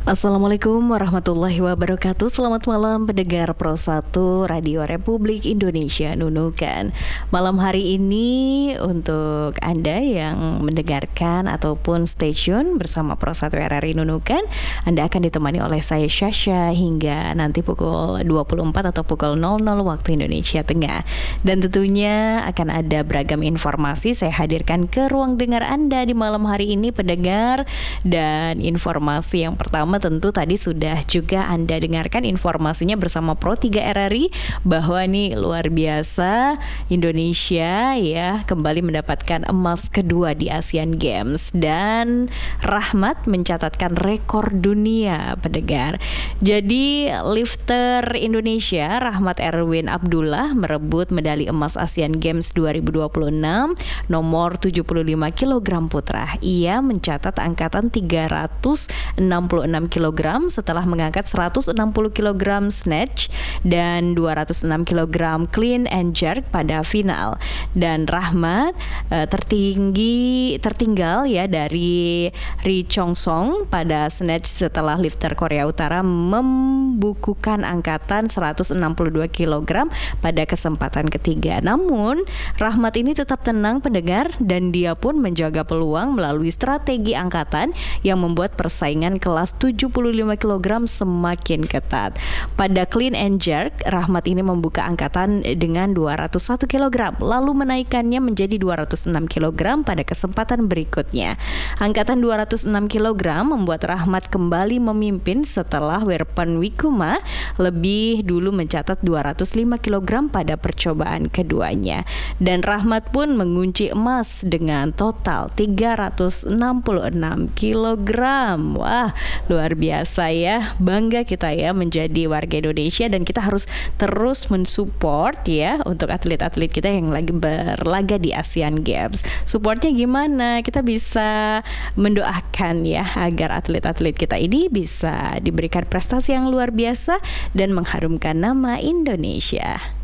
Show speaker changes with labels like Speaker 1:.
Speaker 1: Assalamualaikum warahmatullahi wabarakatuh. Selamat malam pendengar Pro 1 Radio Republik Indonesia Nunukan. Malam hari ini untuk Anda yang mendengarkan ataupun stay tune bersama Pro 1 RRI Nunukan, Anda akan ditemani oleh saya Syasha hingga nanti pukul 24 atau pukul 00 waktu Indonesia Tengah. Dan tentunya akan ada beragam informasi saya hadirkan ke ruang dengar Anda di malam hari ini pendengar. Dan informasi yang pertama tentu tadi sudah juga Anda dengarkan informasinya bersama Pro 3 RRI bahwa nih luar biasa Indonesia ya kembali mendapatkan emas kedua di Asian Games dan Rahmat mencatatkan rekor dunia pendengar. Jadi lifter Indonesia Rahmat Erwin Abdullah merebut medali emas Asian Games 2026 nomor 75 kg putra. Ia mencatat angkatan 366 kg setelah mengangkat 160 kg snatch dan 206 kg clean and jerk pada final. Dan Rahmat tertinggal ya dari Ri Chong Song pada snatch setelah lifter Korea Utara membukukan angkatan 162 kg pada kesempatan ketiga. Namun Rahmat ini tetap tenang pendengar dan dia pun menjaga peluang melalui strategi angkatan yang membuat persaingan kelas 75 kg semakin ketat. Pada clean and jerk, Rahmat ini membuka angkatan dengan 201 kg, lalu menaikkannya menjadi 206 kg pada kesempatan berikutnya. Angkatan 206 kg membuat Rahmat kembali memimpin setelah Werpen Wikuma lebih dulu mencatat 205 kg pada percobaan keduanya. Dan Rahmat pun mengunci emas dengan total 366 kg. Wah, luar biasa ya, bangga kita ya menjadi warga Indonesia dan kita harus terus mensupport ya untuk atlet-atlet kita yang lagi berlaga di Asian Games. Supportnya gimana? Kita bisa mendoakan ya agar atlet-atlet kita ini bisa diberikan prestasi yang luar biasa dan mengharumkan nama Indonesia.